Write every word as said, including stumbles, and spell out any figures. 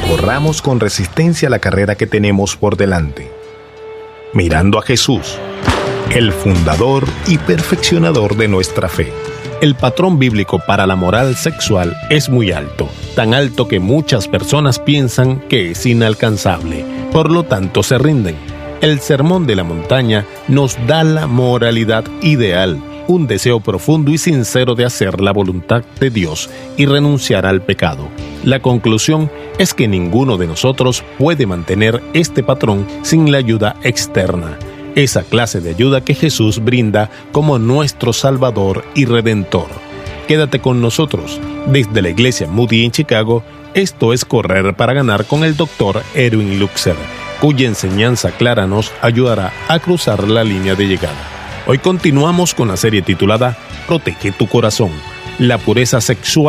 corramos con resistencia la carrera que tenemos por delante, mirando a Jesús, el fundador y perfeccionador de nuestra fe. El patrón bíblico para la moral sexual es muy alto, tan alto que muchas personas piensan que es inalcanzable, por lo tanto se rinden. El Sermón de la Montaña nos da la moralidad ideal, un deseo profundo y sincero de hacer la voluntad de Dios y renunciar al pecado. La conclusión es que ninguno de nosotros puede mantener este patrón sin la ayuda externa, esa clase de ayuda que Jesús brinda como nuestro Salvador y Redentor. Quédate con nosotros. Desde la Iglesia Moody en Chicago, esto es Correr para Ganar con el doctor Erwin Luxer, cuya enseñanza clara nos ayudará a cruzar la línea de llegada. Hoy continuamos con la serie titulada Protege tu corazón, la pureza sexual